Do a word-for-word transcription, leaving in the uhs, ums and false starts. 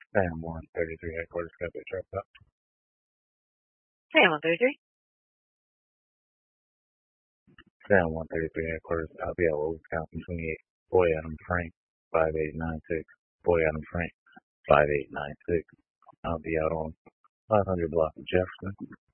Sam one thirty-three headquarters, got that trapped up. Sam one thirty-three. Sam one thirty-three headquarters, I'll be at Wisconsin twenty-eight. Boy Adam Frank, five eight nine six. Boy Adam Frank, five eight nine six. I'll be out on five hundred block of Jefferson.